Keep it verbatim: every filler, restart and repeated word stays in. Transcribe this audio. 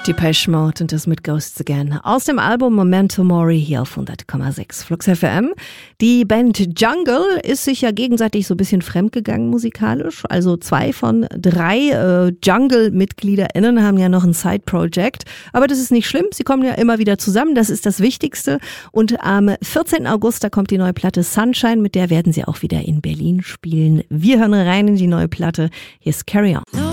Depeche Mode und das mit Ghosts Again. Aus dem Album Memento Mori hier auf hundert Komma sechs Flux F M. Die Band Jungle ist sich ja gegenseitig so ein bisschen fremdgegangen musikalisch. Also zwei von drei äh, Jungle-MitgliederInnen haben ja noch ein Side-Project. Aber das ist nicht schlimm, sie kommen ja immer wieder zusammen, das ist das Wichtigste. Und am vierzehnten August, da kommt die neue Platte Sunshine, mit der werden sie auch wieder in Berlin spielen. Wir hören rein in die neue Platte. Hier ist Carry On.